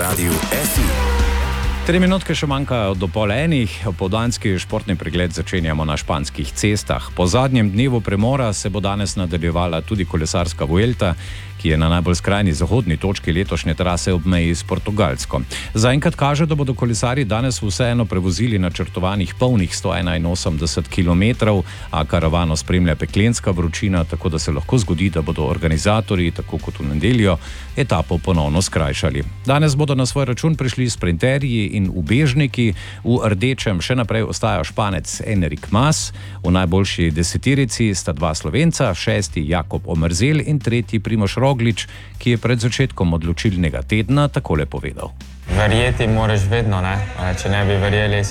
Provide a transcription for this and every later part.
Radiu SI. 3 minutke še manjkajo do 12:30. Opoldanski športni pregled začenjamo na španskih cestah. Po zadnjem dnevu premora se bo danes nadaljevala tudi kolesarska Vuelta, ki je na najbolj skrajni zahodni točki letošnje trase ob meji s Portugalsko. Zaenkrat kaže, da bodo kolesarji danes vseeno prevozili načrtovanih polnih 181 km, a karavano spremlja peklenska vročina, tako da se lahko zgodi, da bodo organizatorji, tako kot v nedeljo, etapo ponovno skrajšali. Danes bodo na svoj račun prišli sprinterji in ubežniki. V rdečem še naprej ostaja Španec Enric Mas, v najboljši deseterici sta 2 Slovenca, 6. Jakob Omerzel in 3. Primož Roglič, ki je pred začetkom odločilnega tedna takole povedal. Verjeti moraš vedno, ne? Če ne bi verjeli,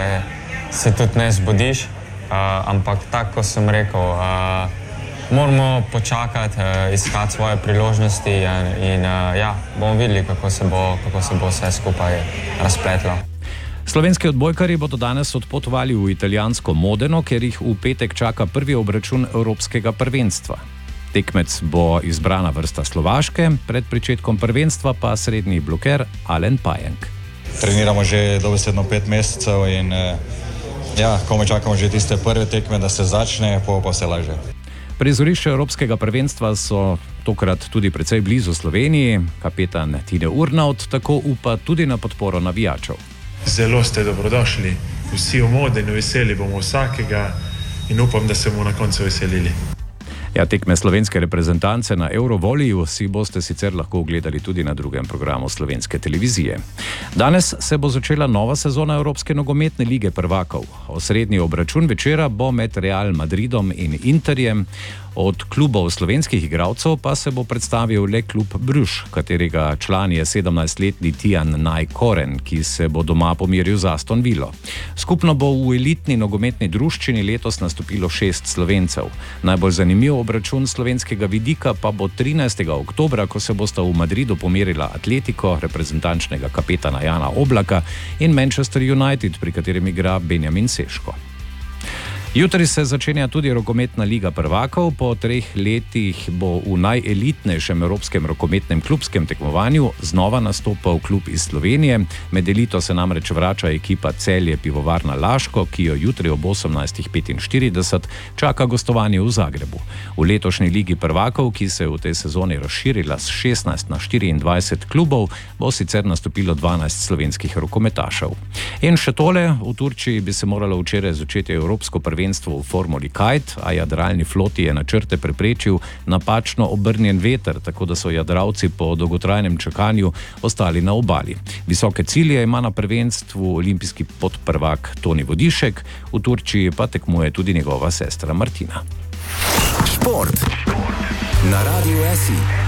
se tudi ne zbudiš, ampak tako sem rekel, moramo počakati, iskati svoje priložnosti in bomo videli, kako se bo vse skupaj razpletlo. Slovenski odbojkarji bodo danes odpotovali v italijansko Modeno, ker jih v petek čaka prvi obračun Evropskega prvenstva. Tekmec bo izbrana vrsta Slovaške, pred pričetkom prvenstva pa srednji bloker Alen Pajenk. Treniramo že dobesedno 5 mesecev in komaj čakamo že tiste prve tekme, da se začne, pa vse laže. Prizorišče Evropskega prvenstva so tokrat tudi precej blizu Sloveniji. Kapetan Tine Urnaut tako upa tudi na podporo navijačev. Zelo ste dobrodošli, vsi v Modeni, veseli bomo vsakega in upam, da se bomo na koncu veselili. Tekme slovenske reprezentance na Eurovoliju si boste sicer lahko ogledali tudi na drugem programu Slovenske televizije. Danes se bo začela nova sezona Evropske nogometne lige prvakov. Osrednji obračun večera bo med Real Madridom in Interjem. Od klubov slovenskih igralcev pa se bo predstavil le klub Bruž, katerega član je 17-letni Tijan Najkoren, ki se bo doma pomiril z Aston Villo. Skupno bo v elitni nogometni druščini letos nastopilo 6 Slovencev. Najbolj zanimiv obračun slovenskega vidika pa bo 13. oktobra, ko se bosta v Madridu pomerila Atletico, reprezentančnega kapetana Jana Oblaka, in Manchester United, pri katerem igra Benjamin Seško. Jutri se začenja tudi rokometna liga prvakov. Po 3 letih bo v najelitnejšem evropskem rokometnem klubskem tekmovanju znova nastopal klub iz Slovenije. Med elito se namreč vrača ekipa Celje Pivovarna Laško, ki jo jutri ob 18:45 čaka gostovanje v Zagrebu. V letošnji ligi prvakov, ki se je v tej sezoni razširila s 16 na 24 klubov, bo sicer nastopilo 12 slovenskih rokometašev. In še tole, v Turčiji bi se moralo včeraj začeti evropsko prvenstvo v formuli kite, a jadralni floti je načrte preprečil napačno obrnjen veter, tako da so jadralci po dolgotrajnem čakanju ostali na obali. Visoke cilje ima na prvenstvu olimpijski podprvak Toni Vodišek, v Turčiji pa tekmuje tudi njegova sestra Martina. Šport na Radiu SI.